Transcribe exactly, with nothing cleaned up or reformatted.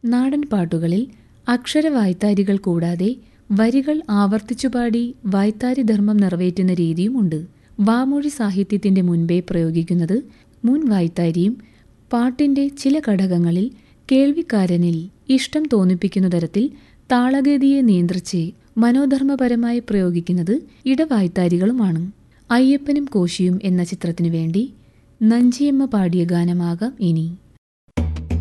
നാടൻ പാട്ടുകളിൽ അക്ഷരവായ്ത്താരികൾ കൂടാതെ വരികൾ ആവർത്തിച്ചുപാടി വായ്ത്താരി ധർമ്മം നിറവേറ്റുന്ന രീതിയുമുണ്ട്. വാമൊഴി സാഹിത്യത്തിന്റെ മുൻപേ പ്രയോഗിക്കുന്നത് മുൻ വായ്ത്താരിയും പാട്ടിന്റെ ചില ഘടകങ്ങളിൽ കേൾവിക്കാരനിൽ ഇഷ്ടം തോന്നിപ്പിക്കുന്ന തരത്തിൽ താളഗതിയെ നിയന്ത്രിച്ച് മനോധർമ്മപരമായി പ്രയോഗിക്കുന്നത് ഇടവായ്ത്താരികളുമാണ്. അയ്യപ്പനും കോശിയും എന്ന ചിത്രത്തിനു വേണ്ടി നഞ്ചിയമ്മ പാടിയ ഗാനമാകാം ഇനി.